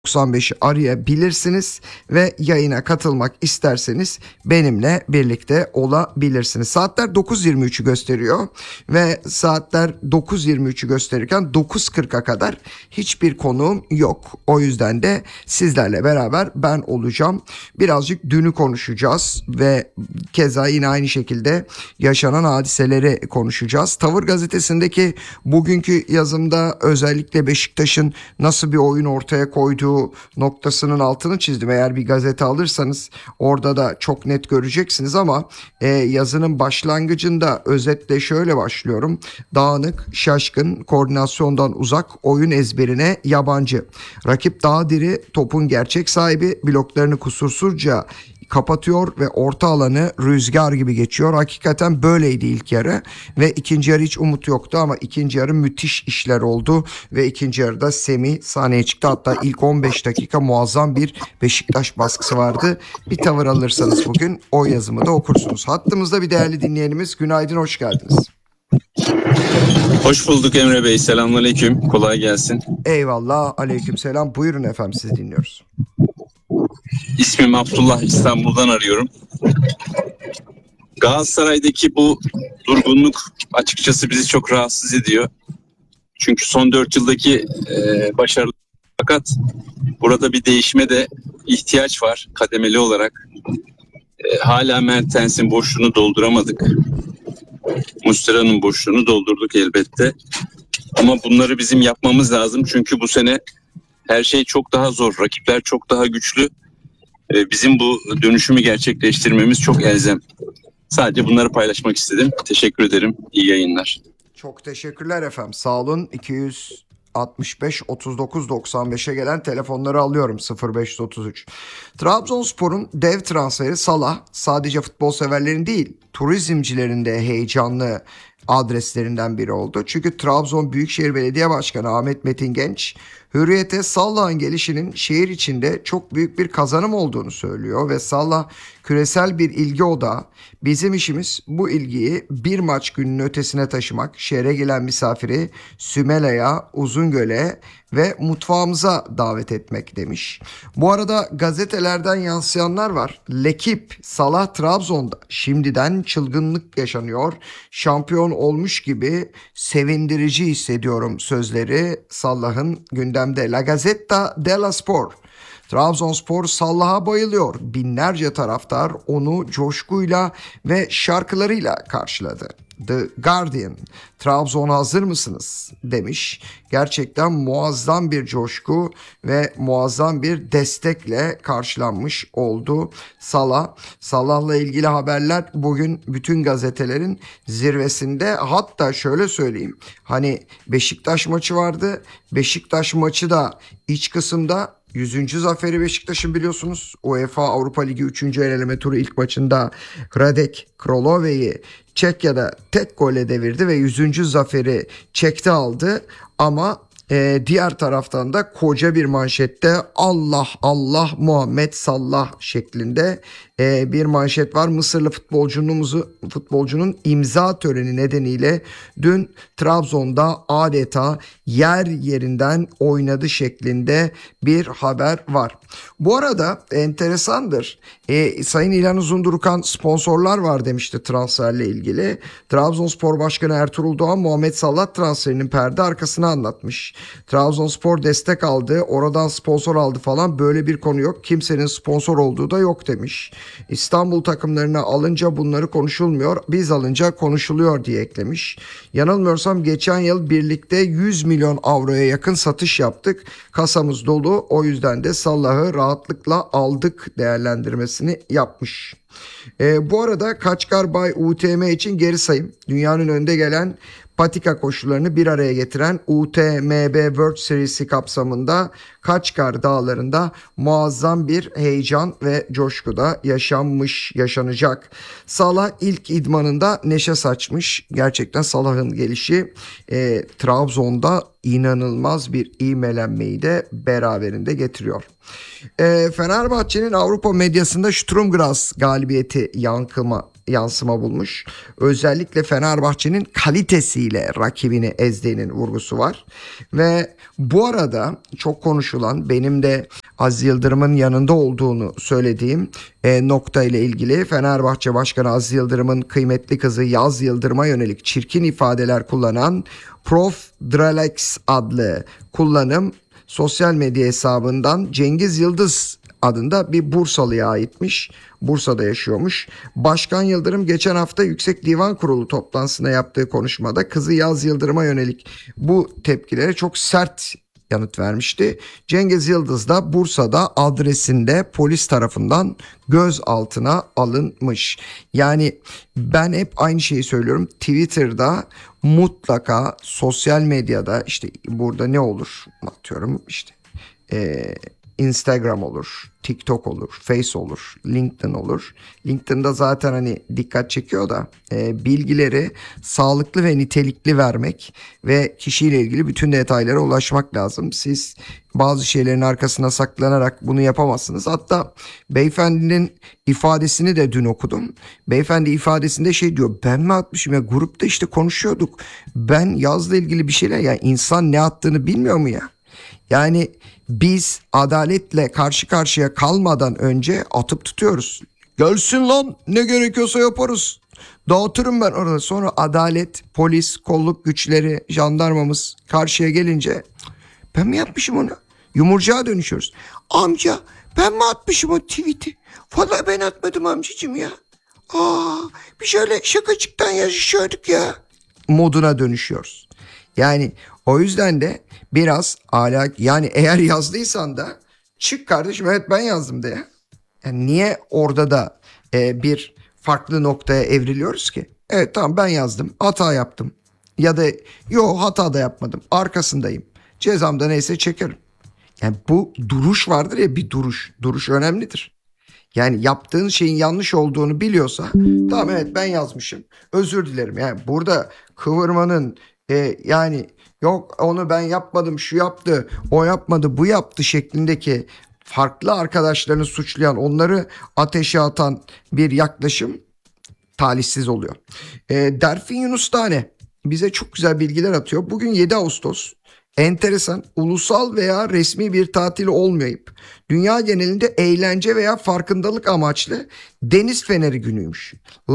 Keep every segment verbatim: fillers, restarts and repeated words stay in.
doksan beşi arayabilirsiniz ve yayına katılmak isterseniz benimle birlikte olabilirsiniz. Saatler dokuz yirmi üçü gösteriyor ve saatler dokuz yirmi üçü gösterirken dokuz kırka kadar hiçbir konuğum yok. O yüzden de sizlerle beraber ben olacağım. Birazcık dünü konuşacağız ve keza yine aynı şekilde yaşanan hadiseleri konuşacağız. Tavır gazetesindeki bugünkü yazımda özellikle Beşiktaş'ın nasıl bir oyun ortaya koyduğu noktasının altını çizdim. Eğer bir gazete alırsanız orada da çok net göreceksiniz ama e, yazının başlangıcında özetle şöyle başlıyorum. Dağınık, şaşkın, koordinasyondan uzak, oyun ezberine yabancı. Rakip daha diri, topun gerçek sahibi, bloklarını kusursuzca kapatıyor ve orta alanı rüzgar gibi geçiyor. Hakikaten böyleydi ilk yarı ve ikinci yarı hiç umut yoktu ama ikinci yarı müthiş işler oldu ve ikinci yarıda Semih sahneye çıktı. Hatta ilk on beş dakika muazzam bir Beşiktaş baskısı vardı. Bir tavır alırsanız bugün o yazımı da okursunuz. Hattımızda bir değerli dinleyenimiz. Günaydın, hoş geldiniz. Hoş bulduk Emre Bey. Selamünaleyküm. Kolay gelsin. Eyvallah. Aleykümselam. Buyurun efendim, sizi dinliyoruz. İsmim Abdullah. İstanbul'dan arıyorum. Galatasaray'daki bu durgunluk açıkçası bizi çok rahatsız ediyor. Çünkü son dört yıldaki e, başarılı, fakat burada bir değişime de ihtiyaç var kademeli olarak. E, hala Mertens'in boşluğunu dolduramadık. Muslera'nın boşluğunu doldurduk elbette. Ama bunları bizim yapmamız lazım. Çünkü bu sene her şey çok daha zor. Rakipler çok daha güçlü. Bizim bu dönüşümü gerçekleştirmemiz çok elzem. Sadece bunları paylaşmak istedim. Teşekkür ederim. İyi yayınlar. Çok teşekkürler efendim. Sağ olun. iki yüz altmış beş otuz dokuz doksan beşe gelen telefonları alıyorum. sıfır beş otuz üç. Trabzonspor'un dev transferi Salah sadece futbol severlerin değil, turizmcilerin de heyecanlı adreslerinden biri oldu. Çünkü Trabzon Büyükşehir Belediye Başkanı Ahmet Metin Genç, Hürriyet'e Salah'ın gelişinin şehir içinde çok büyük bir kazanım olduğunu söylüyor ve Salah küresel bir ilgi odağı. Bizim işimiz bu ilgiyi bir maç gününün ötesine taşımak, şehre gelen misafiri Sümela'ya, Uzungöl'e ve mutfağımıza davet etmek demiş. Bu arada gazetelerden yansıyanlar var. Lekip, Salah Trabzon'da şimdiden çılgınlık yaşanıyor. Şampiyon olmuş gibi sevindirici hissediyorum sözleri Salah'ın gündemde. La Gazzetta dello Sport. Trabzonspor Salah'a bayılıyor. Binlerce taraftar onu coşkuyla ve şarkılarıyla karşıladı. The Guardian, Trabzon hazır mısınız demiş. Gerçekten muazzam bir coşku ve muazzam bir destekle karşılanmış oldu Salah. Salah'la ilgili haberler bugün bütün gazetelerin zirvesinde. Hatta şöyle söyleyeyim. Hani Beşiktaş maçı vardı. Beşiktaş maçı da iç kısımda yüzüncü zaferi Beşiktaş'ın, biliyorsunuz. UEFA Avrupa Ligi üçüncü eleme turu ilk maçında Hradek Krolove'yi Çekya'da tek golle devirdi ve yüzüncü zaferi çekti aldı. Ama e, diğer taraftan da koca bir manşette Allah Allah Muhammed Sallah şeklinde e, bir manşet var. Mısırlı futbolcumuzu futbolcunun imza töreni nedeniyle dün Trabzon'da adeta yer yerinden oynadı şeklinde bir haber var. Bu arada enteresandır. E, Sayın İlhan Uzundurukan sponsorlar var demişti transferle ilgili. Trabzonspor Başkanı Ertuğrul Doğan Muhammed Salah transferinin perde arkasını anlatmış. Trabzonspor destek aldı, oradan sponsor aldı falan, böyle bir konu yok. Kimsenin sponsor olduğu da yok demiş. İstanbul takımlarına alınca bunları konuşulmuyor, biz alınca konuşuluyor diye eklemiş. Yanılmıyorsam geçen yıl birlikte yüz milyon avroya yakın satış yaptık. Kasamız dolu, o yüzden de Salah'ı rahatlıkla aldık değerlendirmesini yapmış. E, bu arada Kaçkar Bay U T M için geri sayım. Dünyanın önde gelen patika koşularını bir araya getiren U T M B World Series'i kapsamında Kaçkar Dağları'nda muazzam bir heyecan ve coşku da yaşanmış, yaşanacak. Salah ilk idmanında neşe saçmış. Gerçekten Salah'ın gelişi e, Trabzon'da inanılmaz bir ivmelenmeyi de beraberinde getiriyor. E, Fenerbahçe'nin Avrupa medyasında Sturm Graz galibiyeti yankıma yansıma bulmuş. Özellikle Fenerbahçe'nin kalitesiyle rakibini ezdiğinin vurgusu var. Ve bu arada çok konuşulan, benim de Aziz Yıldırım'ın yanında olduğunu söylediğim e, nokta ile ilgili Fenerbahçe Başkanı Aziz Yıldırım'ın kıymetli kızı Yaz Yıldırım'a yönelik çirkin ifadeler kullanan Prof Dralex adlı kullanım sosyal medya hesabından Cengiz Yıldız adında bir Bursalı'ya aitmiş. Bursa'da yaşıyormuş. Başkan Yıldırım geçen hafta Yüksek Divan Kurulu toplantısında yaptığı konuşmada kızı Yaz Yıldırım'a yönelik bu tepkilere çok sert yanıt vermişti. Cengiz Yıldız da Bursa'da adresinde polis tarafından gözaltına alınmış. Yani ben hep aynı şeyi söylüyorum. Twitter'da mutlaka, sosyal medyada, işte burada ne olur atıyorum, işte Ee, Instagram olur, TikTok olur, Face olur, LinkedIn olur. LinkedIn'da zaten hani dikkat çekiyor da e, bilgileri sağlıklı ve nitelikli vermek ve kişiyle ilgili bütün detaylara ulaşmak lazım. Siz bazı şeylerin arkasına saklanarak bunu yapamazsınız. Hatta beyefendinin ifadesini de dün okudum. Beyefendi ifadesinde şey diyor, ben mi atmışım ya, grupta işte konuşuyorduk. Ben Yaz'la ilgili bir şeyler, ya insan ne attığını bilmiyor mu ya? Yani biz adaletle karşı karşıya kalmadan önce atıp tutuyoruz. Gelsin lan, ne gerekiyorsa yaparız. Dağıtırım ben orada. Sonra adalet, polis, kolluk güçleri, jandarmamız karşıya gelince ben mi yapmışım onu? Yumurcağa dönüşüyoruz. Amca ben mi atmışım o tweet'i? Vallahi ben atmadım amcacığım ya. Aa, bir şöyle şakacıktan yazışıyorduk ya. Moduna dönüşüyoruz. Yani o yüzden de biraz ahlak, yani eğer yazdıysan da çık kardeşim, evet ben yazdım de ya. Yani niye orada da e, bir farklı noktaya evriliyoruz ki? Evet tamam, ben yazdım, hata yaptım. Ya da yo, hata da yapmadım, arkasındayım. Cezamda neyse çekerim. Yani bu duruş vardır ya, bir duruş. Duruş önemlidir. Yani yaptığın şeyin yanlış olduğunu biliyorsa tamam, evet ben yazmışım, özür dilerim. Yani burada kıvırmanın e, yani yok onu ben yapmadım, şu yaptı, o yapmadı, bu yaptı şeklindeki farklı arkadaşlarını suçlayan, onları ateşe atan bir yaklaşım talihsiz oluyor. E, Derfin Yunus Tane bize çok güzel bilgiler atıyor. Bugün yedi Ağustos. Enteresan, ulusal veya resmi bir tatil olmayıp dünya genelinde eğlence veya farkındalık amaçlı Deniz Feneri günüymüş.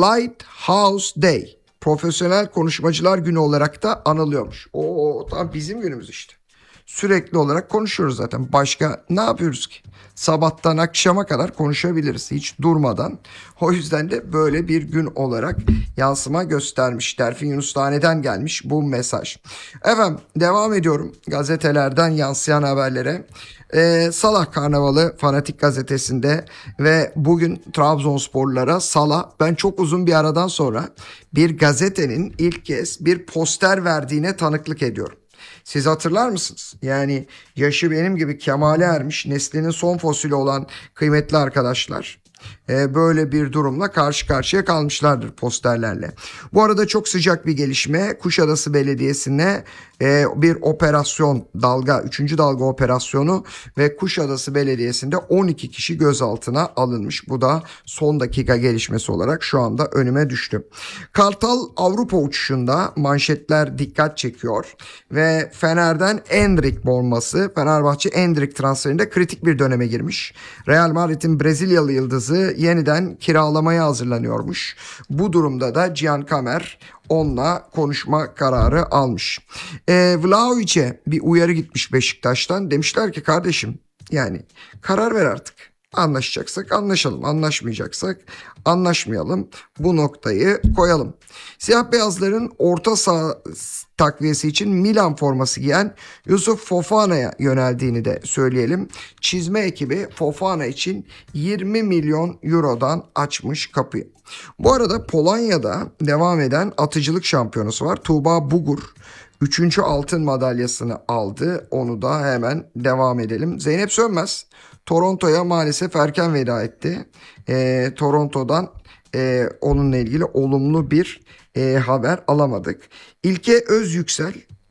Lighthouse Day, Profesyonel Konuşmacılar Günü olarak da anılıyormuş. Oo, tam bizim günümüz işte. Sürekli olarak konuşuyoruz zaten. Başka ne yapıyoruz ki? Sabahtan akşama kadar konuşabiliriz hiç durmadan. O yüzden de böyle bir gün olarak yansıma göstermiş. Derfin Yunus Tane'den gelmiş bu mesaj. Efendim devam ediyorum gazetelerden yansıyan haberlere. Ee, Salah Karnavalı Fanatik Gazetesi'nde ve bugün Trabzonsporlulara Salah, ben çok uzun bir aradan sonra bir gazetenin ilk kez bir poster verdiğine tanıklık ediyorum. Siz hatırlar mısınız? Yani yaşı benim gibi kemale ermiş, neslinin son fosili olan kıymetli arkadaşlar e, böyle bir durumla karşı karşıya kalmışlardır posterlerle. Bu arada çok sıcak bir gelişme. Kuşadası Belediyesi'ne e, bir operasyon, dalga, üçüncü dalga operasyonu ve Kuşadası Belediyesi'nde on iki kişi gözaltına alınmış. Bu da son dakika gelişmesi olarak şu anda önüme düştü. Kartal Avrupa uçuşunda manşetler dikkat çekiyor ve Fener'den Endrick bombası, Fenerbahçe Endrick transferinde kritik bir döneme girmiş. Real Madrid'in Brezilyalı yıldızı yeniden kiralamaya hazırlanıyormuş. Bu durumda da Cihan Kamer onunla konuşma kararı almış. E, Vlahovic'e bir uyarı gitmiş Beşiktaş'tan. Demişler ki kardeşim, yani karar ver artık. Anlaşacaksak anlaşalım, anlaşmayacaksak anlaşmayalım. Bu noktayı koyalım. Siyah beyazların orta saha takviyesi için Milan forması giyen Yusuf Fofana'ya yöneldiğini de söyleyelim. Çizme ekibi Fofana için yirmi milyon eurodan açmış kapıyı. Bu arada Polonya'da devam eden atıcılık şampiyonası var. Tuğba Bugur üçüncü altın madalyasını aldı. Onu da hemen devam edelim. Zeynep Sönmez Toronto'ya maalesef erken veda etti. E, Toronto'dan e, onunla ilgili olumlu bir e, haber alamadık. İlke Özyüksel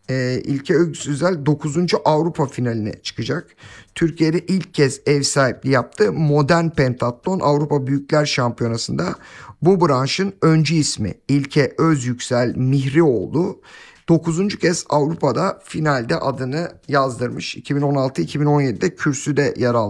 e, İlke Öksüzel dokuzuncu Avrupa finaline çıkacak. Türkiye'de ilk kez ev sahipliği yaptı. Modern Pentatlon Avrupa Büyükler Şampiyonası'nda bu branşın öncü ismi İlke Özyüksel Mihrioğlu dokuzuncu kez Avrupa'da finalde adını yazdırmış. iki bin on altı iki bin on yedide kürsüde yer aldı.